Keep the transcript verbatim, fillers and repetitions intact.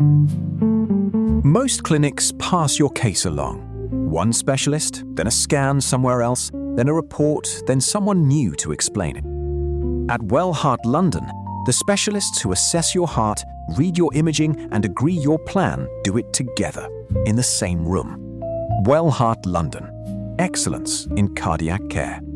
Most clinics pass your case along. One specialist, then a scan somewhere else, then a report, then someone new to explain it. At Well Heart London, the specialists who assess your heart, read your imaging, and agree your plan do it together, in the same room. Well Heart London. Excellence in cardiac care.